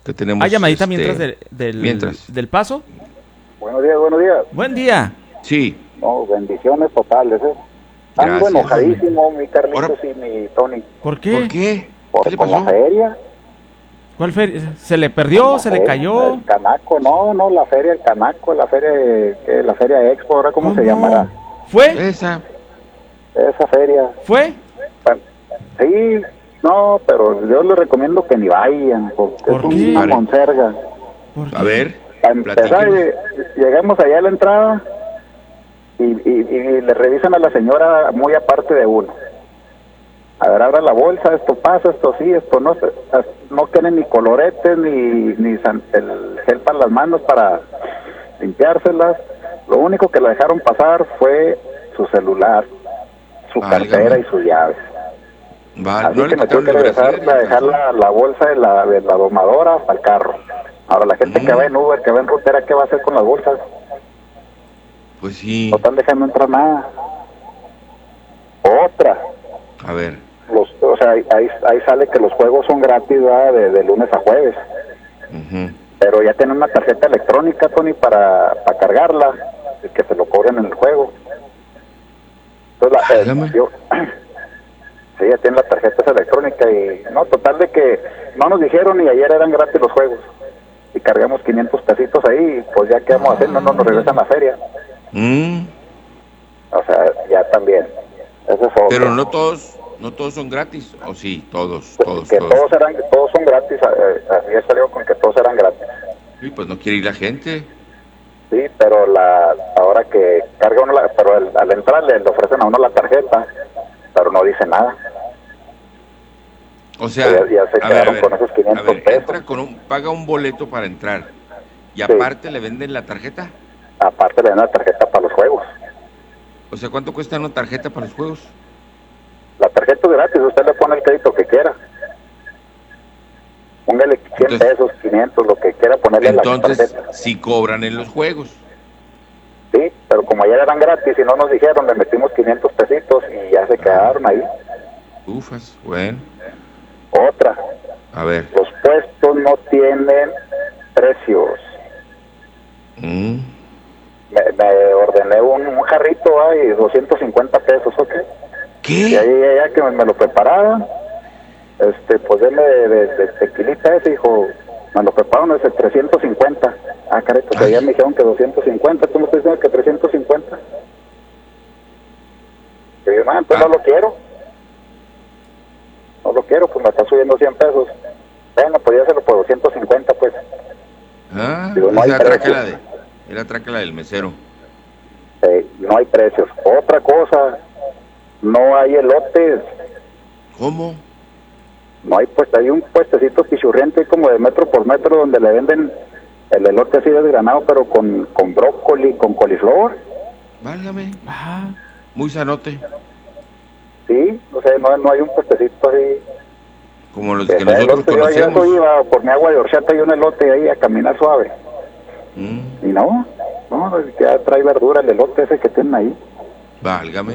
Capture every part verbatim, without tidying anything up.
que tenemos. ¿Hay llamadita este, mientras, de, del, mientras del paso? Buenos días, buenos días. Buen día. Sí. No, bendiciones totales, ¿eh? Ando Gracias. enojadísimo, mi Carlitos Ahora, y mi Tony. ¿Por qué? ¿Por qué? Por, ¿Qué le por la pasó? feria. ¿Cuál feria? ¿Se le perdió? La ¿Se le feria, cayó? El Canaco, no, no, la feria, el Canaco, la feria, ¿qué? La feria Expo, ¿ahora cómo, se llamará? ¿Fue? Esa. Esa feria. ¿Fue? Bueno, sí, no, pero yo les recomiendo que ni vayan, porque ¿Por es qué? una Vale. monserga. ¿Por qué? A ver, Para empezar, platíquenos. lle- llegamos allá a la entrada y, y, y le revisan a la señora muy aparte de uno. A ver, abra la bolsa, esto pasa, esto sí, esto no. No tienen ni coloretes, ni, ni san- el gel para las manos para limpiárselas. Lo único que la dejaron pasar fue su celular, su Válgame. cartera y sus llaves. Vale, Así no le que me tuve quitaron que el regresar brasier, a ni dejar calzón. la, la bolsa de la, de la domadora hasta el carro. Ahora, la gente Mm. que va en Uber, que va en rutera, ¿qué va a hacer con las bolsas? Pues sí. No están dejando entrar nada. Otra, A ver. los, o sea, ahí, ahí sale que los juegos son gratis, ¿verdad? De, de lunes a jueves. Ujú. Pero ya tienen una tarjeta electrónica, Tony, para, para cargarla, y que se lo cobren en el juego. Entonces, la, eh, Válgame. yo, sí, ya tienen la tarjeta esa electrónica y, no, total de que no nos dijeron y ayer eran gratis los juegos. Y cargamos quinientos pesitos ahí y pues ya qué vamos a hacer, no, no nos regresan la feria. Mm. O sea, ya también. Eso es otro. Pero no todos, no todos son gratis, o sí, todos, todos, que todos. todos eran, todos son gratis, eh, así he salido con que todos eran gratis. Sí, pues no quiere ir la gente. Sí, pero la ahora que carga uno, la, pero el, al entrar le, le ofrecen a uno la tarjeta, pero no dice nada. O sea, Ya- ya se a ver, a quedaron ver, con esos quinientos a ver, pesos. entra con un, paga un boleto para entrar y Sí. aparte le venden la tarjeta. Aparte le dan la tarjeta para los juegos. O sea, ¿cuánto cuesta una tarjeta para los juegos? La tarjeta es gratis, usted le pone el crédito que quiera. Póngale cien Entonces- pesos, quinientos, lo que quiera ponerle a la Entonces, tarjeta. sí cobran en los juegos. Sí, pero como ayer eran gratis y no nos dijeron, le metimos quinientos pesitos y ya se quedaron ahí. Ufas, bueno, Otra, a ver. los puestos no tienen precios. Mm. Me, me ordené un, un jarrito ahí, doscientos cincuenta pesos, ¿ok? Y ¿Qué? ahí ella que me, me lo preparaba, este, pues deme de, de, de tequilita ese, hijo, me lo prepararon ese trescientos cincuenta. Ah, caray, pues Ay. allá me dijeron que doscientos cincuenta, ¿tú me estás diciendo que trescientos cincuenta? Y yo, ah, entonces Ah. no lo quiero. No lo quiero, pues me está subiendo cien pesos. Bueno, pues ya se lo por doscientos cincuenta, pues. Ah, Digo, no hay esa atraca precio. la de, era atraca la del mesero. Eh, no hay precios. Otra cosa, no hay elotes. ¿Cómo? No hay, pues hay un puestecito pichurriente como de metro por metro donde le venden el elote así desgranado, pero con, con brócoli, con coliflor. Válgame, Ah, muy sanote, Sí, o sea, no, no hay un puestecito así. como los Que que sea nosotros elote. Yo, yo eso conocemos. iba por mi agua de horchata y un elote ahí a caminar suave. Mm. Y no, no, ya trae verdura el elote ese que tienen ahí. Válgame.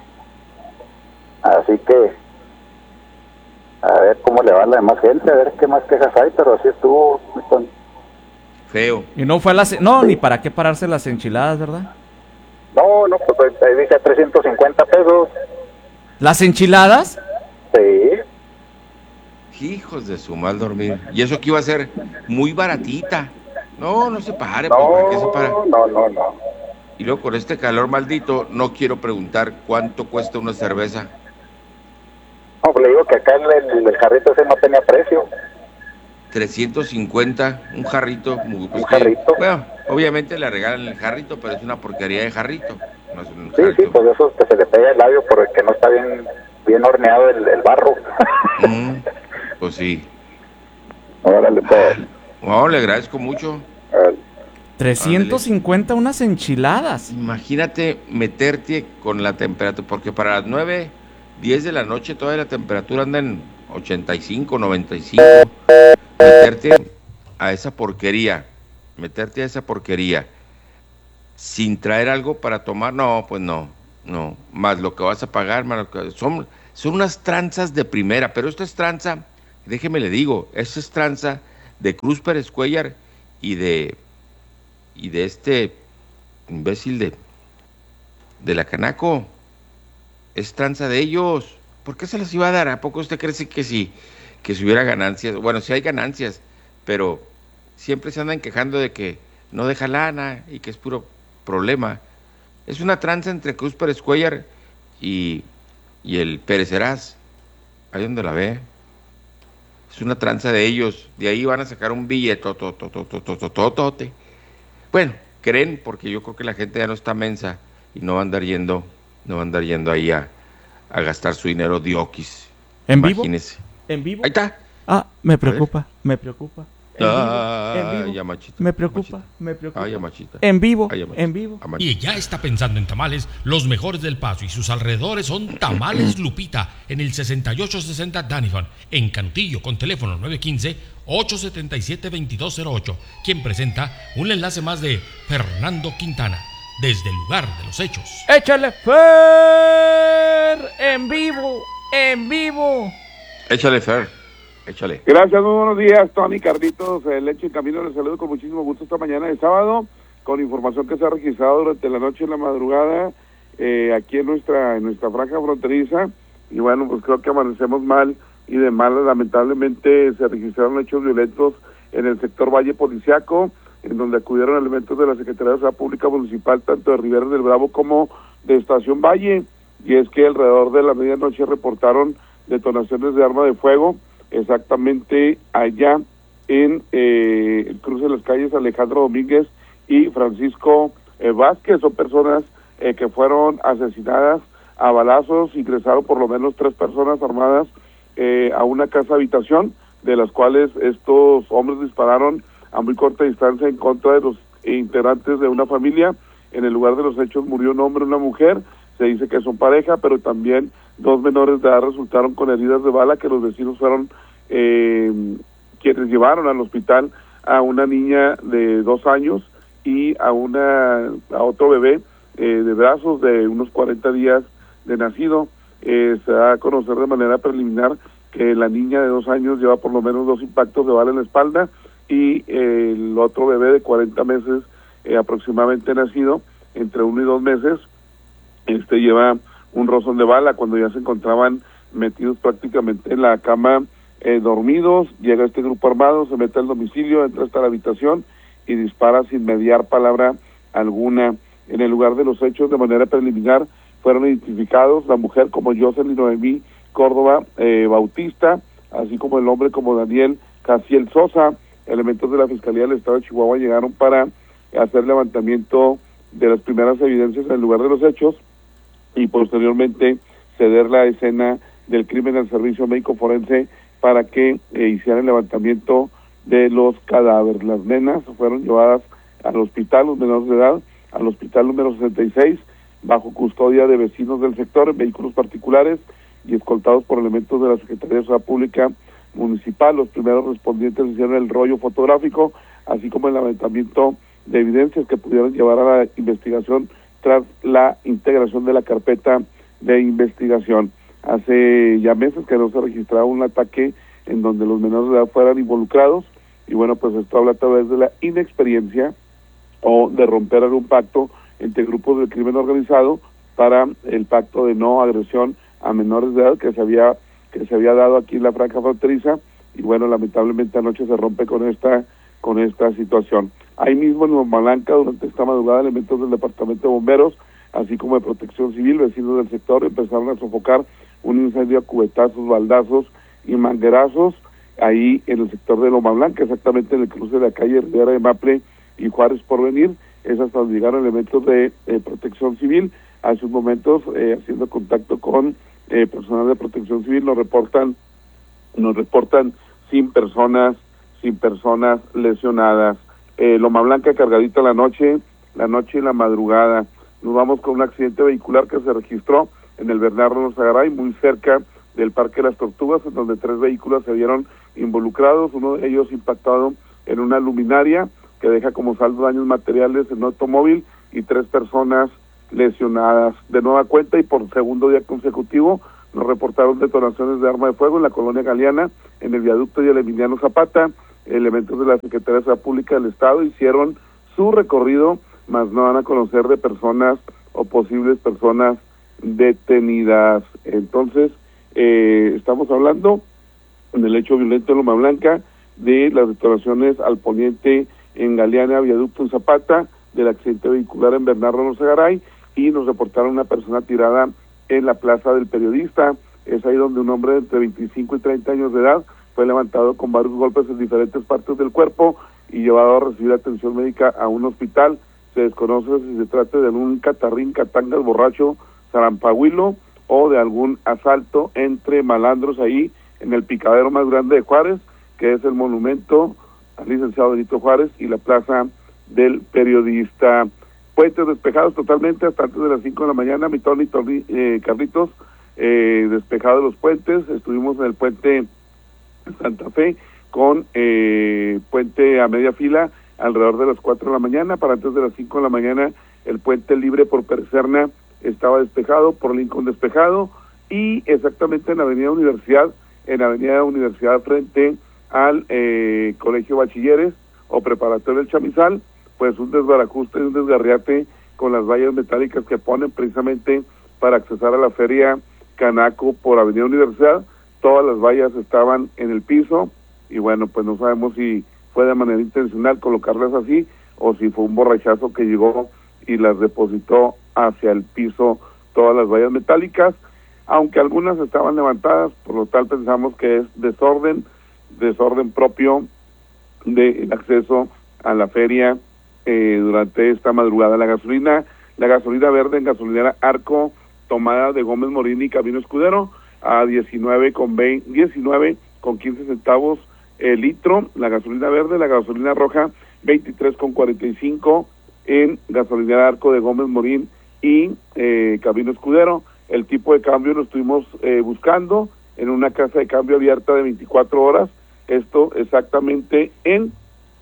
Así que, a ver cómo le va a la demás gente, a ver qué más quejas hay, pero así estuvo. Con... Feo. y no fue a las... No, ni para qué pararse las enchiladas, ¿verdad? No, no, pues ahí dice trescientos cincuenta pesos. ¿Las enchiladas? Sí, Hijos de su mal dormir. Y eso que iba a ser muy baratita. No, no se pare, no, pues, ¿para qué se para? no, no, no. Y luego con este calor maldito, no quiero preguntar cuánto cuesta una cerveza. No, pues le digo que acá el, el, el jarrito ese no tenía precio. trescientos cincuenta, un jarrito. Pues Un que, jarrito. bueno, obviamente le regalan el jarrito, pero es una porquería de jarrito. No es un Sí, jarrito. sí, pues de esos que se le pega el labio porque no está bien bien horneado el, el barro. Mm, pues sí. Órale, pues. No, le agradezco mucho. Órale. trescientos cincuenta unas enchiladas. Imagínate meterte con la temperatura, porque para las nueve, diez de la noche todavía la temperatura anda en ochenta y cinco, noventa y cinco. Meterte a esa porquería, meterte a esa porquería sin traer algo para tomar, no, pues no, no. Más lo que vas a pagar, más lo que... Son, son unas tranzas de primera, pero esto es tranza, déjeme le digo, esto es tranza de Cruz Pérez Cuellar y de y de este imbécil de de la Canaco. Es tranza de ellos. ¿Por qué se las iba a dar? ¿A poco usted cree que si, que si hubiera ganancias? Bueno, sí hay ganancias, pero siempre se andan quejando de que no deja lana y que es puro problema. Es una tranza entre Cruz Pérez Cuellar y, y el Pérez Heraz. Ahí donde la ve. Es una tranza de ellos. De ahí van a sacar un billete. Bueno, creen, porque yo creo que la gente ya no está mensa y no va a andar yendo, no va a andar yendo ahí a, a gastar su dinero dioquis. ¿En vivo? Imagínese. ¿En vivo? Ahí está. Ah, me preocupa, me preocupa. En Ah, vivo, en vivo. ya, machita, Me preocupa, machita. me preocupa. Ay, ya, machita. En vivo, Ay, ya, machita. en vivo. Ah, machita. Y ya está pensando en tamales, los mejores del Paso y sus alrededores son Tamales Lupita en el sesenta y ocho sesenta Danifon, en Canutillo, con teléfono nueve uno cinco, ocho siete siete, dos dos cero ocho, quien presenta un enlace más de Fernando Quintana, desde el lugar de los hechos. ¡Échale, Fer! En vivo, en vivo. Échale, Fer. Échale. Gracias, muy buenos días, Tony, Carlitos, el Leche en Camino, les saludo con muchísimo gusto esta mañana de sábado, con información que se ha registrado durante la noche y la madrugada, eh, aquí en nuestra en nuestra franja fronteriza, y bueno, pues creo que amanecemos mal y de malas. Lamentablemente se registraron hechos violentos en el sector Valle Policiaco, en donde acudieron elementos de la Secretaría de Seguridad Pública Municipal, tanto de Rivera del Bravo como de Estación Valle, y es que alrededor de la medianoche reportaron detonaciones de arma de fuego, exactamente allá en eh, el cruce de las calles Alejandro Domínguez y Francisco eh, Vázquez. Son personas eh, que fueron asesinadas a balazos. Ingresaron por lo menos tres personas armadas eh, a una casa habitación, de las cuales estos hombres dispararon a muy corta distancia en contra de los integrantes de una familia. En el lugar de los hechos murió un hombre y una mujer. Se dice que son pareja, pero también dos menores de edad resultaron con heridas de bala, que los vecinos fueron eh, quienes llevaron al hospital a una niña de dos años y a una a otro bebé eh, de brazos de unos cuarenta días de nacido. Eh, se da a conocer de manera preliminar que la niña de dos años lleva por lo menos dos impactos de bala en la espalda y eh, el otro bebé de cuarenta meses eh, aproximadamente nacido, entre uno y dos meses, este lleva un rozón de bala cuando ya se encontraban metidos prácticamente en la cama eh, dormidos. Llega este grupo armado, se mete al domicilio, entra hasta la habitación y dispara sin mediar palabra alguna. En el lugar de los hechos, de manera preliminar, fueron identificados la mujer como Jocelyn Noemí Córdoba eh, Bautista, así como el hombre como Daniel Casiel Sosa. Elementos de la Fiscalía del Estado de Chihuahua llegaron para hacer levantamiento de las primeras evidencias en el lugar de los hechos y posteriormente ceder la escena del crimen al servicio médico forense para que eh, hicieran el levantamiento de los cadáveres. Las nenas fueron llevadas al hospital, los menores de edad, al hospital número sesenta y seis, bajo custodia de vecinos del sector en vehículos particulares y escoltados por elementos de la Secretaría de Seguridad Pública Municipal. Los primeros respondientes hicieron el rollo fotográfico, así como el levantamiento de evidencias que pudieran llevar a la investigación tras la integración de la carpeta de investigación. Hace ya meses que no se registraba un ataque en donde los menores de edad fueran involucrados, y bueno, pues esto habla a través de la inexperiencia o de romper algún pacto entre grupos del crimen organizado para el pacto de no agresión a menores de edad que se había que se había dado aquí en la franja fronteriza, y bueno, lamentablemente anoche se rompe con esta con esta situación. Ahí mismo en Loma Blanca, durante esta madrugada, elementos del Departamento de Bomberos, así como de Protección Civil, vecinos del sector, empezaron a sofocar un incendio a cubetazos, baldazos y manguerazos, ahí en el sector de Loma Blanca, exactamente en el cruce de la calle Rivera de Maple y Juárez Porvenir. Es hasta donde llegaron elementos de eh, Protección Civil. Hace unos momentos, eh, haciendo contacto con eh, personal de Protección Civil, nos reportan, nos reportan sin personas, sin personas lesionadas. Eh, Loma Blanca cargadita la noche, la noche y la madrugada. Nos vamos con un accidente vehicular que se registró en el Bernardo Zagaray, muy cerca del Parque de las Tortugas, en donde tres vehículos se vieron involucrados, uno de ellos impactado en una luminaria que deja como saldo daños materiales en un automóvil y tres personas lesionadas. De nueva cuenta y por segundo día consecutivo nos reportaron detonaciones de arma de fuego en la colonia Galeana, en el viaducto y el Emiliano Zapata, elementos de la Secretaría de Seguridad Pública del Estado hicieron su recorrido, mas no van a conocer de personas o posibles personas detenidas. Entonces, eh, estamos hablando en el hecho violento de Loma Blanca, de las detonaciones al poniente en Galeana, Viaducto en Zapata, del accidente vehicular en Bernardo Norzagaray, y nos reportaron una persona tirada en la Plaza del Periodista. Es ahí donde un hombre de entre veinticinco y treinta años de edad fue levantado con varios golpes en diferentes partes del cuerpo y llevado a recibir atención médica a un hospital. Se desconoce si se trata de un catarrín, catangas, borracho, zarampahuilo o de algún asalto entre malandros ahí en el picadero más grande de Juárez, que es el monumento al licenciado Benito Juárez y la Plaza del Periodista. Puentes despejados totalmente hasta antes de las cinco de la mañana, mi Tony, Tony eh, Carlitos, eh, despejados los puentes. Estuvimos en el puente Santa Fe con eh, puente a media fila alrededor de las cuatro de la mañana. Para antes de las cinco de la mañana el puente libre por Perecerna estaba despejado, por Lincoln despejado, y exactamente en la avenida Universidad, en la avenida Universidad frente al eh, Colegio Bachilleres o Preparatorio del Chamizal, pues un desbarajuste y un desgarriate con las vallas metálicas que ponen precisamente para accesar a la feria Canaco por avenida Universidad. Todas las vallas estaban en el piso y bueno, pues no sabemos si fue de manera intencional colocarlas así o si fue un borrachazo que llegó y las depositó hacia el piso todas las vallas metálicas, aunque algunas estaban levantadas, por lo tal pensamos que es desorden, desorden propio del acceso a la feria eh, durante esta madrugada. La gasolina, la gasolina verde en gasolinera Arco, tomada de Gómez Morín y Camino Escudero, a diecinueve con veinte, diecinueve con quince centavos el litro, la gasolina verde. La gasolina roja, veintitrés con cuarenta y cinco en gasolinera Arco de Gómez Morín y eh, Camino Escudero. El tipo de cambio lo estuvimos eh, buscando en una casa de cambio abierta de veinticuatro horas, esto exactamente en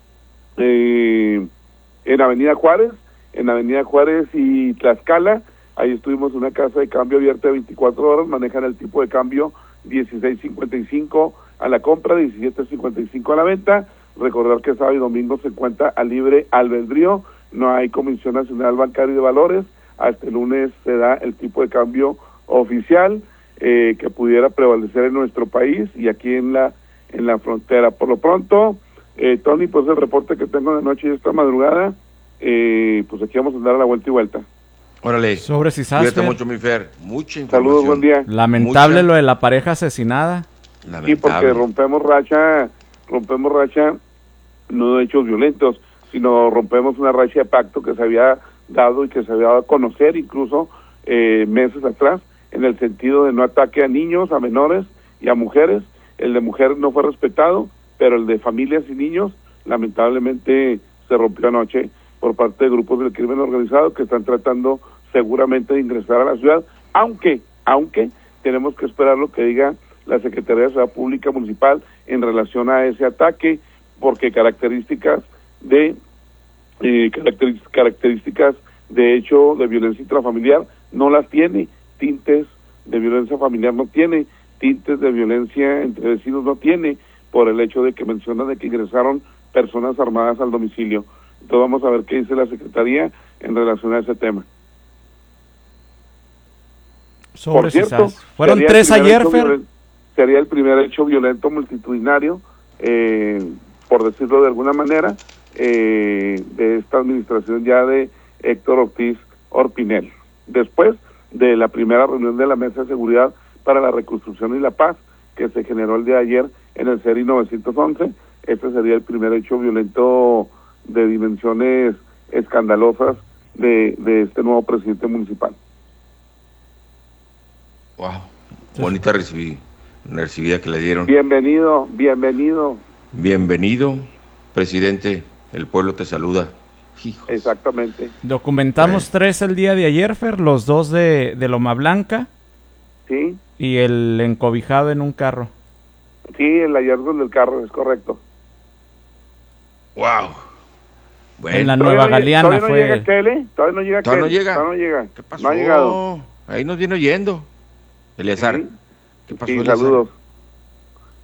eh, en Avenida Juárez, en Avenida Juárez y Tlaxcala. Ahí estuvimos en una casa de cambio abierta de veinticuatro horas, manejan el tipo de cambio dieciséis cincuenta y cinco a la compra, diecisiete cincuenta y cinco a la venta. Recordar que sábado y domingo se encuentra a libre albedrío, no hay Comisión Nacional Bancaria de Valores. Hasta el lunes se da el tipo de cambio oficial eh, que pudiera prevalecer en nuestro país y aquí en la en la frontera. Por lo pronto, eh, Tony, pues el reporte que tengo de noche y esta madrugada, eh, pues aquí vamos a dar a la vuelta y vuelta. Órale. Sobre si sabes. Cuídate mucho, mi Fer. Mucha información. Saludos, buen día. Lamentable Mucha. lo de la pareja asesinada. Lamentable. Sí, porque rompemos racha, rompemos racha, no de hechos violentos, sino rompemos una racha de pacto que se había dado y que se había dado a conocer incluso eh, meses atrás, en el sentido de no ataque a niños, a menores y a mujeres. El de mujeres no fue respetado, pero el de familias y niños lamentablemente se rompió anoche por parte de grupos del crimen organizado que están tratando seguramente de ingresar a la ciudad, aunque, aunque tenemos que esperar lo que diga la Secretaría de Seguridad Pública Municipal en relación a ese ataque, porque características de eh, características, características de hecho de violencia intrafamiliar no las tiene, tintes de violencia familiar no tiene, tintes de violencia entre vecinos no tiene, por el hecho de que menciona de que ingresaron personas armadas al domicilio. Entonces vamos a ver qué dice la Secretaría en relación a ese tema. Sobre Por cierto, Cisas. Fueron sería tres el primer ayer, hecho Fer. violen- Sería el primer hecho violento multitudinario, eh, por decirlo de alguna manera, eh, de esta administración ya de Héctor Ortiz Orpinel. Después de la primera reunión de la Mesa de Seguridad para la Reconstrucción y la Paz, que se generó el día de ayer en el C E R I novecientos once, este sería el primer hecho violento de dimensiones escandalosas de, de este nuevo presidente municipal. Wow. Bonita recibida, recibida que le dieron. Bienvenido, bienvenido. Bienvenido, presidente. El pueblo te saluda. Hijos. Exactamente. Documentamos Sí. tres el día de ayer, Fer, los dos de, de Loma Blanca Sí, y el encobijado en un carro. sí, el hallazgo del carro, es correcto. Wow. Bueno, En la Todavía Nueva no- Galeana todavía no fue. llega Kele, todavía no llega ¿Todavía no Kele, llega? todavía no llega. ¿Qué pasó? No ha llegado. Ahí nos viene oyendo. Eleazar. Sí. ¿Qué pasó, Sí, Eleazar? saludos.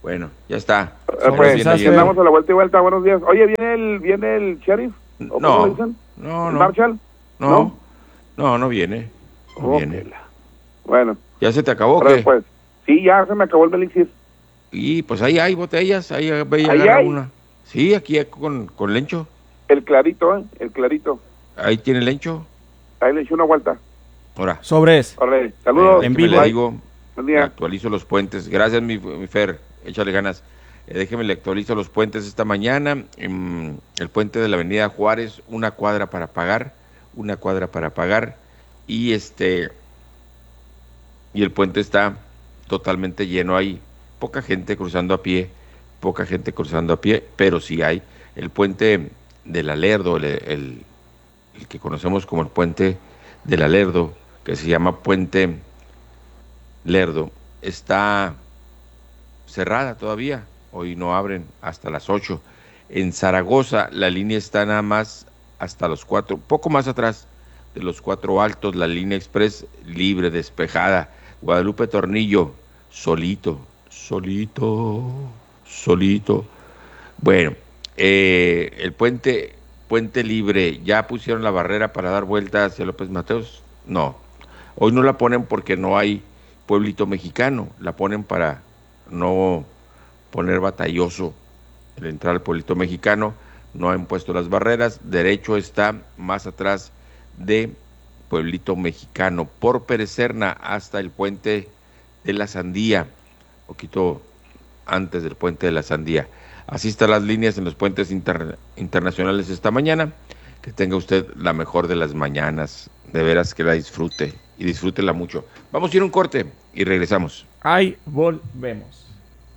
Bueno, ya está. Eh, pues, viene aquí ayer. andamos a la vuelta y vuelta. Buenos días. Oye, ¿viene el, viene el sheriff? ¿O No, cómo le dicen? no, ¿El no. Marshall? No, no, no, no viene. No Oh, viene. que la- Bueno, ¿Ya se te acabó o ahora qué? después. Sí, ya se me acabó el elixir. Y pues ahí hay botellas, ahí ve y Ahí agarra hay. una. Sí, aquí hay con, con Lencho. El clarito, ¿eh? El clarito. Ahí tiene Lencho. Ahí le eché una vuelta. Ahora. Sobres. Órale, saludos. En déjeme vivo. le digo, Buen le día. actualizo los puentes. Gracias, mi, mi Fer. Échale ganas. Eh, déjeme le actualizo los puentes esta mañana. En el puente de la Avenida Juárez, una cuadra para pagar. Una cuadra para pagar. Y este. Y el puente está totalmente lleno. Hay poca gente cruzando a pie. Poca gente cruzando a pie. Pero sí hay. El puente del Alerdo, el, el, el que conocemos como el puente del Alerdo, que se llama Puente Lerdo, está cerrada todavía. Hoy no abren hasta las ocho. En Zaragoza la línea está nada más hasta los cuatro, poco más atrás de los cuatro altos, la línea express libre, despejada. Guadalupe Tornillo, solito, solito, solito. Bueno, eh, el puente, puente libre, ¿ya pusieron la barrera para dar vuelta hacia López Mateos? No, hoy no la ponen porque no hay pueblito mexicano, la ponen para no poner batalloso el entrar al pueblito mexicano. No han puesto las barreras, derecho está más atrás de pueblito mexicano, por Perecerna hasta el puente de la Sandía, poquito antes del puente de la Sandía. Así están las líneas en los puentes inter, internacionales esta mañana. Que tenga usted la mejor de las mañanas, de veras que la disfrute y disfrútela mucho. Vamos a ir a un corte y regresamos. Ahí volvemos.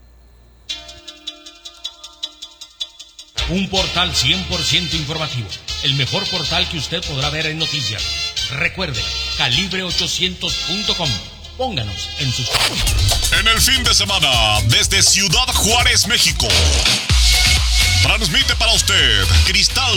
Un portal cien por ciento informativo. El mejor portal que usted podrá ver en noticias. Recuerde, calibre ochocientos punto com. Pónganos en sus... En el fin de semana, desde Ciudad Juárez, México, transmite para usted Cristal